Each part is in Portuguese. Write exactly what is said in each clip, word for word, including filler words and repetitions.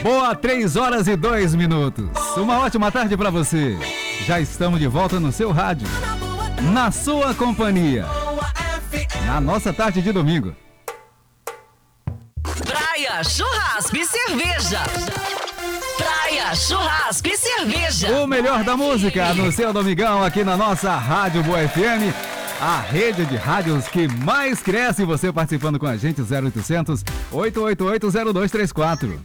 Boa, três horas e dois minutos. Uma ótima tarde pra você. Já estamos de volta no seu rádio, na sua companhia, na nossa tarde de domingo. Praia, churrasco e cerveja. Praia, churrasco e cerveja. O melhor da música no seu domingão aqui na nossa Rádio Boa F M. A rede de rádios que mais cresce. Você participando com a gente, zero oitocentos, oito oito oito, zero dois três quatro.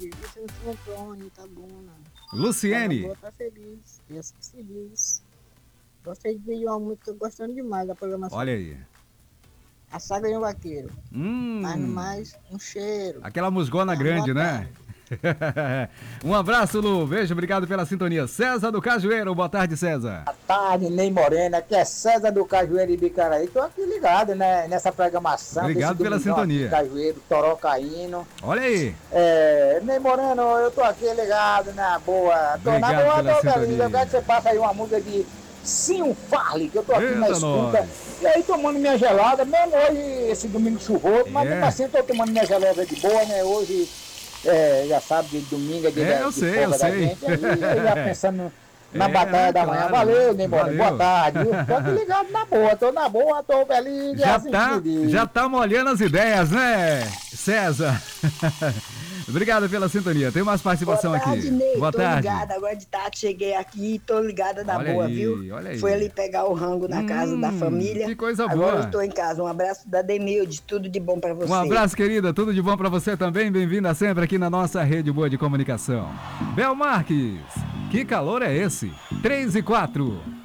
Luciene. Boa, tá feliz. Deus que feliz. Gostei de ver uma música, gostando demais da programação. Olha aí. A Saga de um Vaqueiro. Hum. Mas mais um cheiro. Aquela musgona grande, né? Um abraço, Lu. Beijo, obrigado pela sintonia. César do Cajueiro, boa tarde, César. Boa tarde, Ney Morena, aqui é César do Cajueiro de Bicaraí. Tô aqui ligado, né, nessa programação. Obrigado pela sintonia. Cajueiro, Toró caindo. Olha aí. É, Ney Moreno, eu tô aqui ligado, na boa. Tô obrigado na boa, pela tô sintonia. feliz. Eu quero que você passe aí uma música de Sim Farley, que eu tô aqui Eita na escuta. nós. E aí tomando minha gelada, mesmo hoje, esse domingo chuvoso, mas É. mesmo assim eu tô tomando minha gelada de boa, né? Hoje, é, já sabe, de domingo é de, É, eu de sei, folga eu da sei. gente. Aí, eu já pensando na É, batalha da manhã. claro. Valeu, Ney Moreno, Valeu. boa tarde. viu? Tô aqui ligado na boa, tô na boa, tô feliz. e Já assim tá, que diz. já tá molhando as ideias, né, César? Obrigado pela sintonia. Tem mais participação Boa tarde, aqui. Ney. Boa tô tarde. ligada agora de tarde, cheguei aqui, tô ligada na Olha boa, aí, viu? olha aí. Fui ali pegar o rango na casa da Hum, família. que coisa agora boa. eu tô em casa. Um abraço da Demilde, tudo de bom pra você. Um abraço, querida. Tudo de bom pra você também. Bem-vinda sempre aqui na nossa rede boa de comunicação. Bel Marques, que calor é esse? três e quatro.